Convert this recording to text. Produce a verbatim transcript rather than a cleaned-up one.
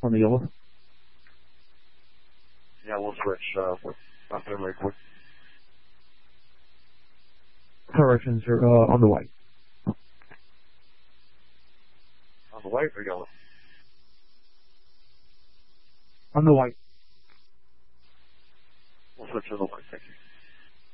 on the yellow. Yeah, we'll switch. Uh, after very quick. Corrections are uh, on the white. On the white or yellow? On the white. We'll switch to the white, thank you.